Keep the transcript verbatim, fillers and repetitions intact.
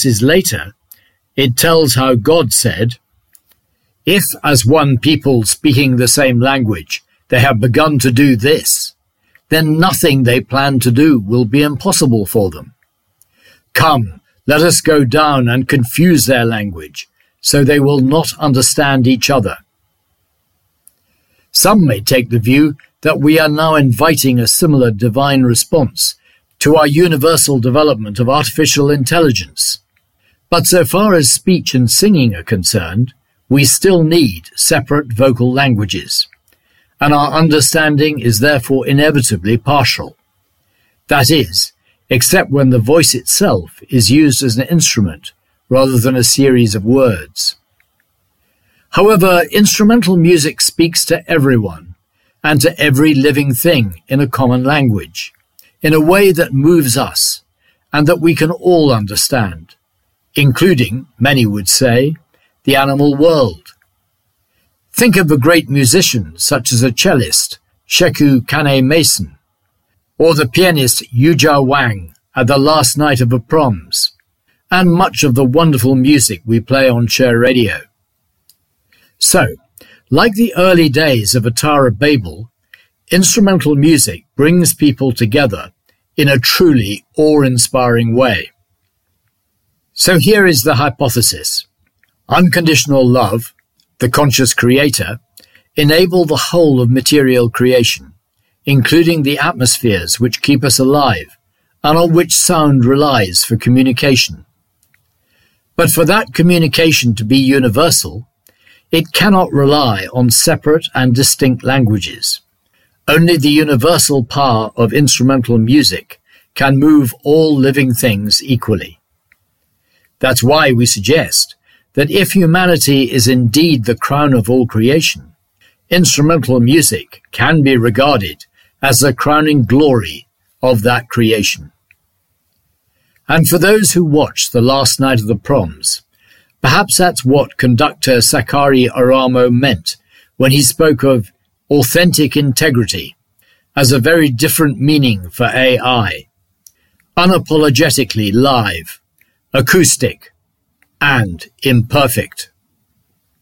verses later, it tells how God said, "If, as one people speaking the same language, they have begun to do this, then nothing they plan to do will be impossible for them. Come, let us go down and confuse their language, so they will not understand each other." Some may take the view that we are now inviting a similar divine response to our universal development of artificial intelligence. But so far as speech and singing are concerned, we still need separate vocal languages, and our understanding is therefore inevitably partial. That is, except when the voice itself is used as an instrument rather than a series of words. However, instrumental music speaks to everyone and to every living thing in a common language, in a way that moves us and that we can all understand, including, many would say, the animal world. Think of a great musician such as a cellist, Sheku Kane Mason, or the pianist Yuja Wang at the last night of the proms, and much of the wonderful music we play on Share Radio. So, like the early days of a Tower of Babel, instrumental music brings people together in a truly awe-inspiring way. So here is the hypothesis. Unconditional love, the conscious creator, enable the whole of material creation, including the atmospheres which keep us alive and on which sound relies for communication. But for that communication to be universal, it cannot rely on separate and distinct languages. Only the universal power of instrumental music can move all living things equally. That's why we suggest that if humanity is indeed the crown of all creation, instrumental music can be regarded as the crowning glory of that creation. And for those who watched the last night of the proms, perhaps that's what conductor Sakari Aramo meant when he spoke of authentic integrity as a very different meaning for A I, unapologetically live, acoustic, and imperfect.